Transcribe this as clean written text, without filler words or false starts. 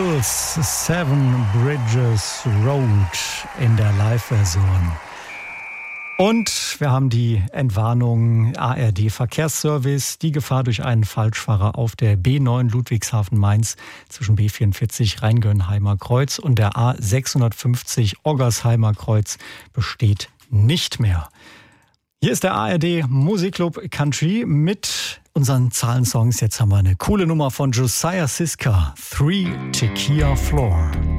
Beatles, Seven Bridges Road in der Live-Version. Und wir haben die Entwarnung ARD-Verkehrsservice, die Gefahr durch einen Falschfahrer auf der B9 Ludwigshafen-Mainz zwischen B44 Rheingönheimer Kreuz und der A650 Oggersheimer Kreuz besteht nicht mehr. Hier ist der ARD Musikclub Country mit unseren Zahlensongs. Jetzt haben wir eine coole Nummer von Josiah Siska, 3 Tequila Floor.